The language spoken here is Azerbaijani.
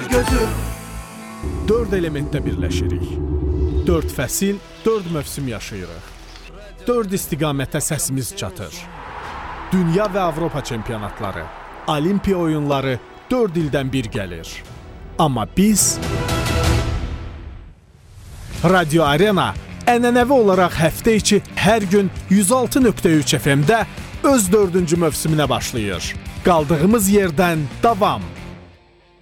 gözü. 4 elementdə birləşirik. 4 fəsil, 4 mövsüm yaşayırıq. 4 istiqamətə səsimiz çatır. Dünya və Avropa çempionatları, Olimpiya oyunları 4 ildən bir gəlir. Amma biz Radio Arena ənənəvi olaraq həftə içi hər gün 106.3 FM-də öz 4-cü mövsümünə başlayır. Qaldığımız yerdən davam.